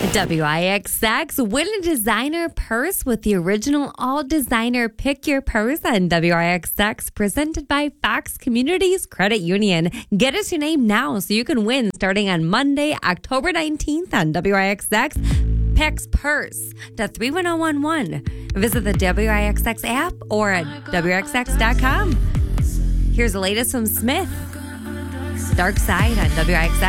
WIXX, win a designer purse with the original all designer Pick Your Purse on WIXX, presented by Fox Communities Credit Union. Get us your name now so you can win starting on Monday, October 19th on WIXX. Picks Purse to 31011. Visit the WIXX app or at WIXX.com. Here's the latest from Smith. Dark Side on WIXX.